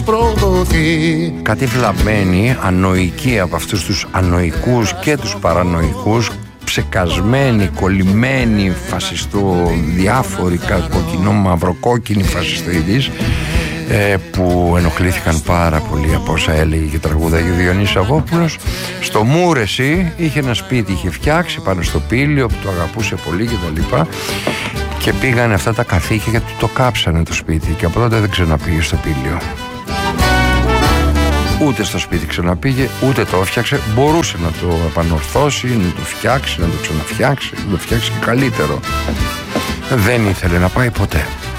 προδοθεί. Κάτι βλαμμένοι, ανοικοί από αυτούς τους ανοικούς και τους παρανοϊκούς, ψεκασμένοι, κολλημένοι, διάφοροι, κοκκινό, μαυροκόκκινοι φασιστοειδείς, που ενοχλήθηκαν πάρα πολύ από όσα έλεγε και τραγούδαγε ο Διονύσης Αγόπουλος. Στο Μούρεση είχε ένα σπίτι, είχε φτιάξει πάνω στο Πήλιο που το αγαπούσε πολύ και τα λοιπά, και πήγανε αυτά τα καθήκια και το κάψανε το σπίτι, και από τότε δεν ξαναπήγε στο Πήλιο. Ούτε στο σπίτι ξαναπήγε, ούτε το έφτιαξε. Μπορούσε να το επανορθώσει, να το φτιάξει, να το ξαναφτιάξει, να το φτιάξει και καλύτερο. Δεν ήθελε να πάει ποτέ.